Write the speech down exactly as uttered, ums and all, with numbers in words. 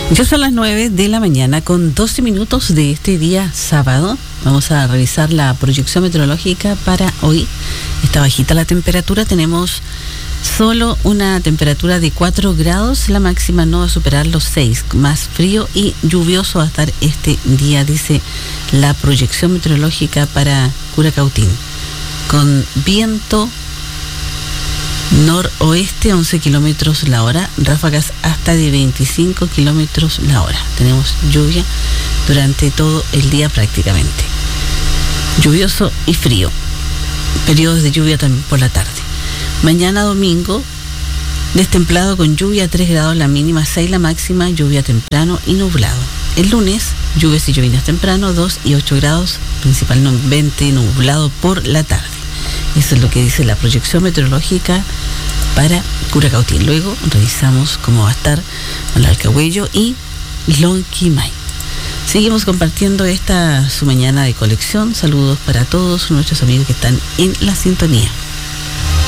Ya son las nueve de la mañana con doce minutos de este día sábado. Vamos a revisar la proyección meteorológica para hoy. Está bajita la temperatura, tenemos solo una temperatura de cuatro grados, la máxima no va a superar los seis, más frío y lluvioso va a estar este día, dice la proyección meteorológica para Curacautín, con viento noroeste once kilómetros la hora, ráfagas hasta de veinticinco kilómetros la hora. Tenemos lluvia durante todo el día prácticamente. Lluvioso y frío. Periodos de lluvia también por la tarde. Mañana domingo, destemplado con lluvia, tres grados la mínima, seis la máxima, lluvia temprano y nublado. El lunes, lluvias y llovinas temprano, dos y ocho grados, principalmente nublado por la tarde. Eso es lo que dice la proyección meteorológica para Curacautín. Luego revisamos cómo va a estar Lalcahuello y Lonquimay. Seguimos compartiendo esta su mañana de colección. Saludos para todos nuestros amigos que están en la sintonía.